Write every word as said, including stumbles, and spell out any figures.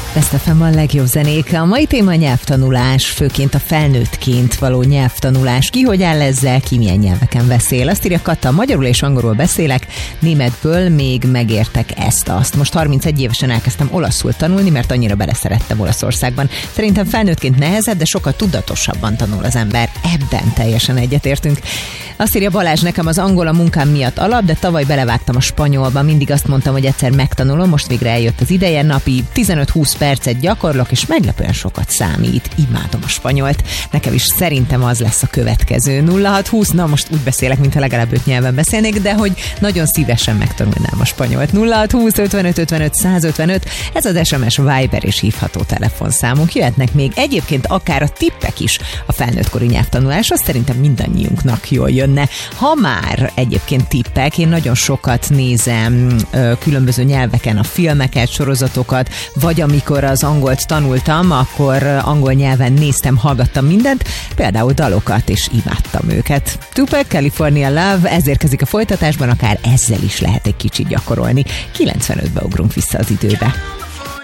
Best ef em a legjobb zenék. A mai téma nyelvtanulás, főként a felnőttként való nyelvtanulás. Ki hogy áll ezzel, ki milyen nyelveken beszél. Azt írja Kata, magyarul és angolul beszélek, németből még megértek ezt-azt. Most harmincegy évesen elkezdtem olaszul tanulni, mert annyira beleszerettem Olaszországban. Szerintem felnőttként nehezebb, de sokkal tudatosabban tanul az ember. Ebben teljesen egyetértünk. Azt írja Balázs, nekem az angol a munkám miatt alap, de tavaly belevágtam a spanyolba. Mindig azt mondtam, hogy egyszer megtanulom, most végre eljött az ideje. Napi tizenöt-húsz percet gyakorlok, és meglepően sokat számít. Imádom a spanyolt. Nekem is szerintem az lesz a következő. nulla hat húsz, na most úgy beszélek, mintha legalább öt nyelven beszélnék, de hogy nagyon szívesen megtanulnám a spanyolt. nulla hat húsz ötvenöt ötvenöt százötvenöt, ez az es em es, Viber és hívható telefonszámunk. Jöhetnek még egyébként akár a tippek is a felnőttkori nyelvtanuláshoz, szerintem mindannyiunknak jól jönne. Ha már egyébként tippek, én nagyon sokat nézem ö, különböző nyelveken a filmeket, sorozatokat, vagy amikor az angolt tanultam, akkor angol nyelven néztem, hallgattam mindent, például dalokat, és imádtam őket. Tupac, California Love, ez érkezik a folytatásban, akár ezzel is lehet egy kicsit gyakorolni. kilencvenötbe ugrunk vissza az időbe.